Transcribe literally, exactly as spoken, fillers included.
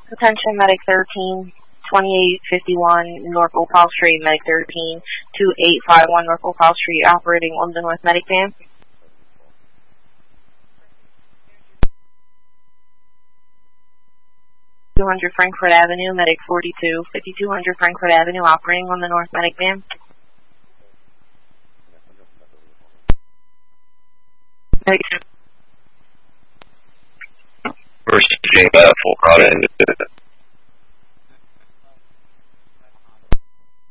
Attention, Medic thirteen, twenty-eight fifty-one North Opal Street, Medic thirteen, twenty-eight fifty-one North Opal Street, operating London North Medic van. two hundred Frankfurt Avenue, Medic forty-two, fifty-two hundred Frankfurt Avenue, operating on the North Medic van. Medic. First, J F, full product.